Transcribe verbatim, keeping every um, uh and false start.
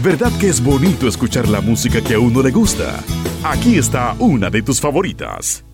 ¿Verdad que es bonito escuchar la música que a uno le gusta? Aquí está una de tus favoritas.